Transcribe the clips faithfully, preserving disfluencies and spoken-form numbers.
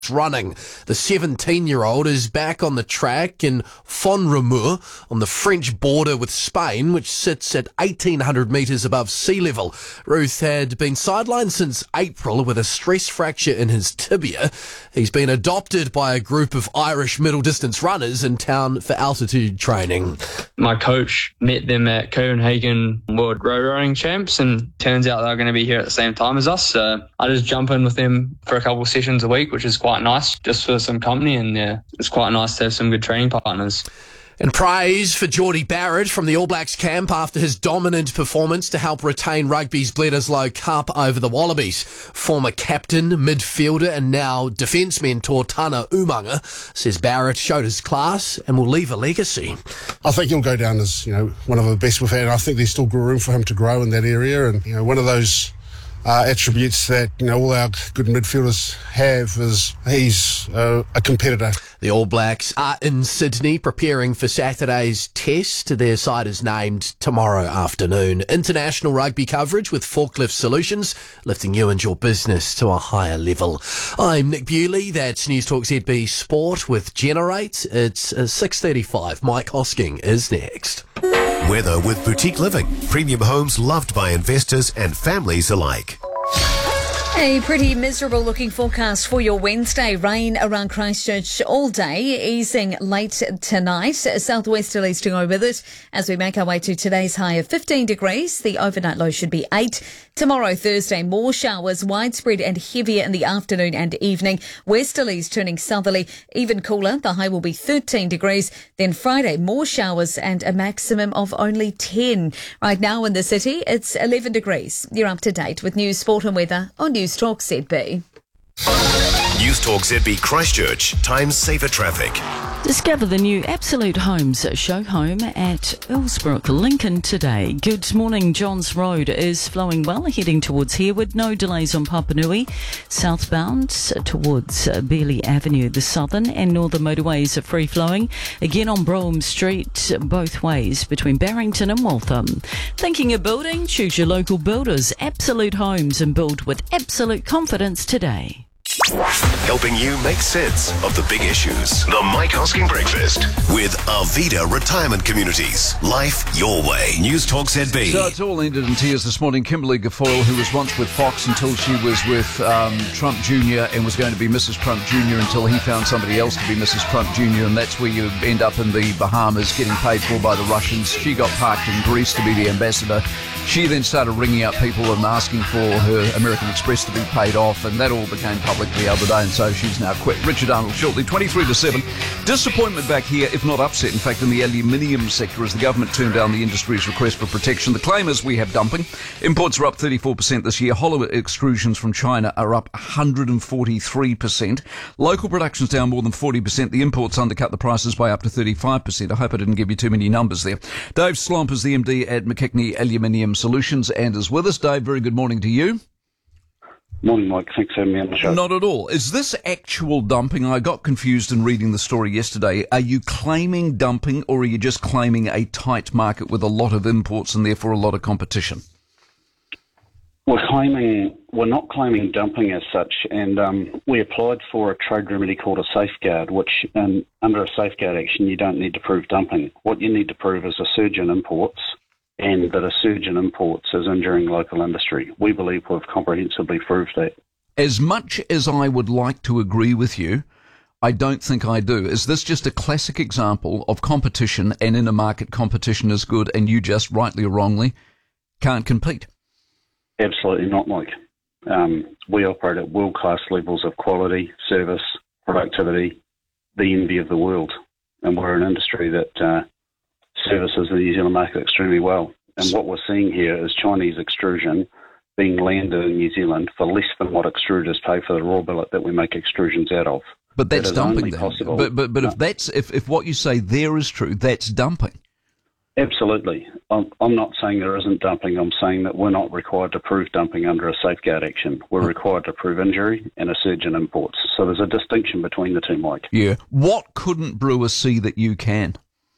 running. The seventeen-year-old is back on the track in Font-Romeu on the French border with Spain, which sits at eighteen hundred metres above sea level. Ruth had been sidelined since April with a stress fracture in his tibia. He's been adopted by a group of Irish middle-distance runners in town for altitude training. My coach met them at Copenhagen World Row Rowing Champs, and turns out they're going to be here at the same time as us. So I just jump in with them for a couple of sessions a week, which is quite nice, just for some company, and yeah, it's quite nice to have some good training partners. And praise for Geordie Barrett from the All Blacks camp after his dominant performance to help retain rugby's Bledisloe Cup over the Wallabies. Former captain, midfielder and now defence mentor Tana Umaga says Barrett showed his class and will leave a legacy. I think he'll go down as, you know, one of the best we've had. I think there's still room for him to grow in that area, and, you know, one of those Uh, attributes that, you know, all our good midfielders have is he's uh, a competitor. The All Blacks are in Sydney preparing for Saturday's test. Their side is named tomorrow afternoon. International rugby coverage with Forklift Solutions, lifting you and your business to a higher level. I'm Nick Bewley. That's News Talk Z B Sport with Generate. It's uh, six thirty-five. Mike Hosking is next. Weather with Boutique Living. Premium homes loved by investors and families alike. A pretty miserable looking forecast for your Wednesday. Rain around Christchurch all day, easing late tonight. Southwesterlies to go with it as we make our way to today's high of fifteen degrees. The overnight low should be eight. Tomorrow, Thursday, more showers, widespread and heavier in the afternoon and evening. Westerlies turning southerly, even cooler. The high will be thirteen degrees. Then Friday, more showers and a maximum of only ten. Right now in the city, it's eleven degrees. You're up to date with news, sport and weather on News Talk Z B. News Talk Z B Christchurch. Time saver traffic. Discover the new Absolute Homes show home at Earlsbrook, Lincoln today. Good morning. Johns Road is flowing well, heading towards Harewood. No delays on Papanui. Southbound towards Bearley Avenue. The southern and northern motorways are free flowing. Again on Brougham Street, both ways between Barrington and Waltham. Thinking of building? Choose your local builders. Absolute Homes, and build with absolute confidence today. Helping you make sense of the big issues. The Mike Hosking Breakfast with Arvida Retirement Communities. Life your way. News Talk Z B. So it's all ended in tears this morning. Kimberly Guilfoyle, who was once with Fox until she was with um, Trump Junior and was going to be Missus Trump Junior until he found somebody else to be Missus Trump Junior, and that's where you end up in the Bahamas getting paid for by the Russians. She got parked in Greece to be the ambassador. She then started ringing out people and asking for her American Express to be paid off, and that all became public the other day, and so she's now quit. Richard Arnold shortly, twenty-three to seven. Disappointment back here, if not upset, in fact, in the aluminium sector as the government turned down the industry's request for protection. The claim is we have dumping. Imports are up thirty-four percent this year. Hollow extrusions from China are up one hundred forty-three percent. Local production's down more than forty percent. The imports undercut the prices by up to thirty-five percent. I hope I didn't give you too many numbers there. Dave Slomp is the M D at McKechnie Aluminium Solutions and is with us. Dave, very good morning to you. Morning, Mike. Thanks for having me on the show. Not at all. Is this actual dumping? I got confused in reading the story yesterday. Are you claiming dumping, or are you just claiming a tight market with a lot of imports and therefore a lot of competition? We're claiming, we're not claiming dumping as such, and um, we applied for a trade remedy called a safeguard, which um, under a safeguard action you don't need to prove dumping. What you need to prove is a surge in imports, and that a surge in imports is injuring local industry. We believe we've comprehensively proved that. As much as I would like to agree with you, I don't think I do. Is this just a classic example of competition, and in a market competition is good, and you just, rightly or wrongly, can't compete? Absolutely not, Mike. Um, we operate at world-class levels of quality, service, productivity, the envy of the world. And we're an industry that uh, services the New Zealand market extremely well. And what we're seeing here is Chinese extrusion being landed in New Zealand for less than what extruders pay for the raw billet that we make extrusions out of. But that's that dumping then. Possible. But but but no. if that's if, if what you say there is true, that's dumping. Absolutely. I'm, I'm not saying there isn't dumping. I'm saying that we're not required to prove dumping under a safeguard action. We're required to prove injury and a surge in imports. So there's a distinction between the two, Mike. Yeah. What couldn't Brewers see that you can?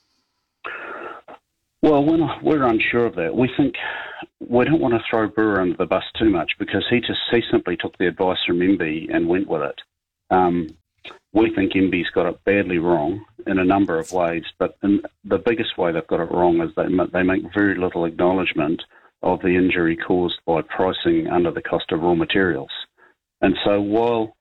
Well, we're, not, we're unsure of that. We think we don't want to throw Brewer under the bus too much because he just he simply took the advice from M B and went with it. Um, we think M B's got it badly wrong in a number of ways, but in the biggest way they've got it wrong is they, they make very little acknowledgement of the injury caused by pricing under the cost of raw materials. And so while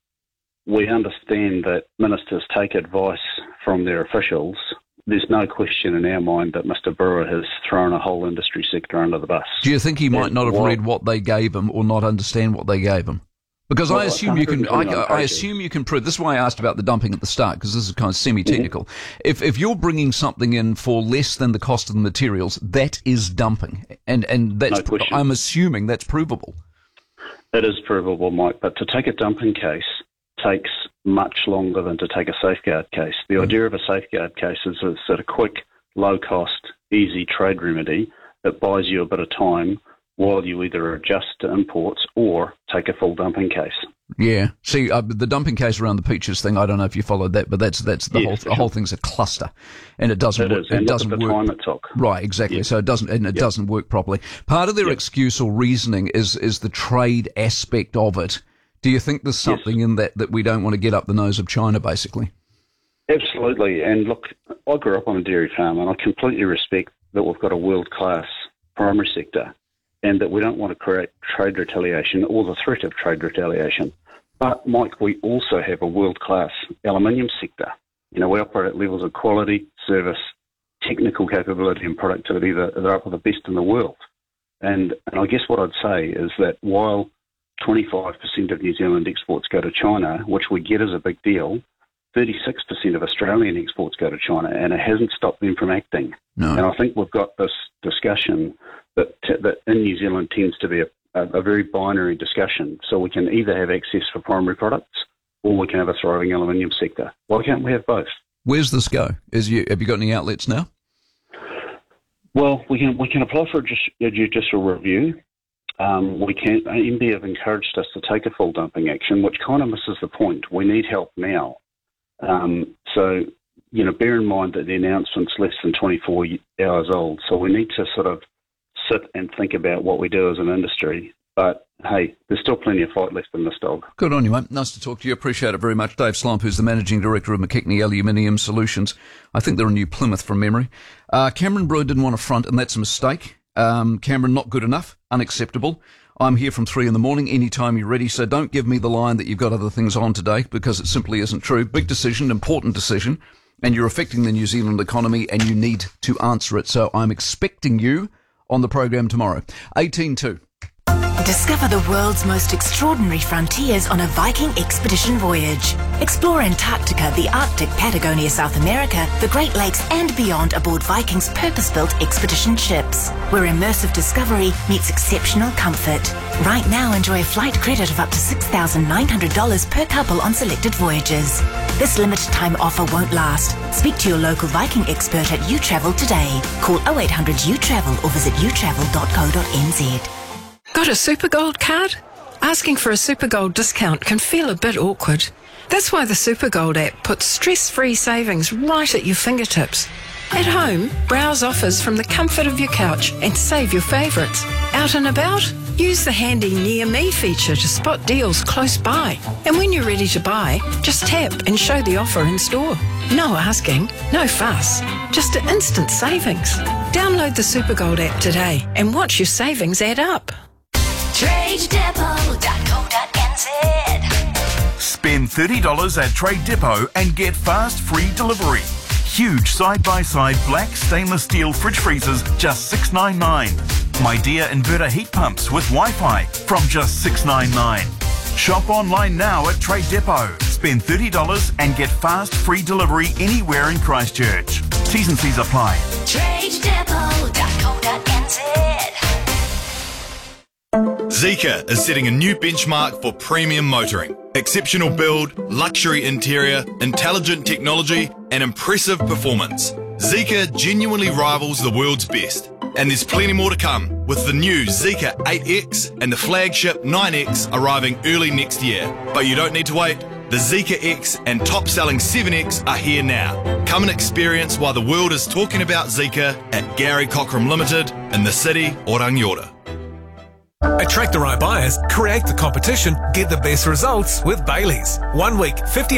we understand that ministers take advice from their officials, there's no question in our mind that Mister Brewer has thrown a whole industry sector under the bus. Do you think he might and not have while, read what they gave him or not understand what they gave him? Because well, I assume you can. I, I assume you can prove. This is why I asked about the dumping at the start, because this is kind of semi-technical. Mm-hmm. If if you're bringing something in for less than the cost of the materials, that is dumping, and and that's. No I'm assuming that's provable. It is provable, Mike. But to take a dumping case takes much longer than to take a safeguard case. The mm-hmm. idea of a safeguard case is it's a quick, low-cost, easy trade remedy that buys you a bit of time while you either adjust to imports or take a full dumping case. Yeah. See, uh, the dumping case around the peaches thing, I don't know if you followed that, but that's that's the yes, whole the sure. whole thing's a cluster, and it doesn't it work. Is. And it look doesn't at the work. time it took. Right, exactly. Yes. So it doesn't, and it yep. doesn't work properly. Part of their yep. excuse or reasoning is is the trade aspect of it. Do you think there's something yes. in that that we don't want to get up the nose of China, basically? Absolutely. And look, I grew up on a dairy farm, and I completely respect that we've got a world-class primary sector and that we don't want to create trade retaliation or the threat of trade retaliation. But, Mike, we also have a world-class aluminium sector. You know, we operate at levels of quality, service, technical capability and productivity that are up with the best in the world. And, and I guess what I'd say is that while twenty-five percent of New Zealand exports go to China, which we get as a big deal, thirty-six percent of Australian exports go to China, and it hasn't stopped them from acting. No. And I think we've got this discussion that that in New Zealand tends to be a, a, a very binary discussion. So we can either have access for primary products or we can have a thriving aluminium sector. Why can't we have both? Where's this go? Is you have you got any outlets now? Well, we can we can apply for a, just, a judicial review. Um, we can. M B have encouraged us to take a full dumping action, which kind of misses the point. We need help now. Um, so, you know, bear in mind that the announcement's less than twenty-four hours old. So we need to sort of sit and think about what we do as an industry. But, hey, there's still plenty of fight left in this dog. Good on you, mate. Nice to talk to you. Appreciate it very much. Dave Slump, who's the Managing Director of McKechnie Aluminium Solutions. I think they're in New Plymouth from memory. Uh, Cameron Brewer didn't want to front, and that's a mistake. Um, Cameron, not good enough. Unacceptable. I'm here from three in the morning, anytime you're ready, so don't give me the line that you've got other things on today, because it simply isn't true. Big decision, important decision, and you're affecting the New Zealand economy, and you need to answer it. So I'm expecting you on the program tomorrow. eighteen two. Discover the world's most extraordinary frontiers on a Viking expedition voyage. Explore Antarctica, the Arctic, Patagonia, South America, the Great Lakes and beyond aboard Viking's purpose-built expedition ships, where immersive discovery meets exceptional comfort. Right now, enjoy a flight credit of up to six thousand nine hundred dollars per couple on selected voyages. This limited time offer won't last. Speak to your local Viking expert at uTravel today. Call oh eight hundred U travel or visit u travel dot co dot n z. Got a Supergold card? Asking for a Supergold discount can feel a bit awkward. That's why the Supergold app puts stress-free savings right at your fingertips. At home, browse offers from the comfort of your couch and save your favourites. Out and about? Use the handy Near Me feature to spot deals close by. And when you're ready to buy, just tap and show the offer in store. No asking, no fuss, just instant savings. Download the Supergold app today and watch your savings add up. trade depot dot co dot n z. Spend thirty dollars at Trade Depot and get fast free delivery. Huge side-by-side black stainless steel fridge freezers, just six dollars and ninety-nine cents. My Dear inverter heat pumps with Wi-Fi from just six dollars and ninety-nine cents. Shop online now at Trade Depot. Spend thirty dollars and get fast free delivery anywhere in Christchurch. T's and C's apply. trade depot dot co dot n z. Zeekr is setting a new benchmark for premium motoring. Exceptional build, luxury interior, intelligent technology, and impressive performance. Zeekr genuinely rivals the world's best. And there's plenty more to come, with the new Zeekr eight X and the flagship nine X arriving early next year. But you don't need to wait. The Zeekr X and top-selling seven X are here now. Come and experience why the world is talking about Zeekr at Gary Cockram Limited in the city, Orangiora. Attract the right buyers, Create the competition, get the best results with Baileys. One week, fifty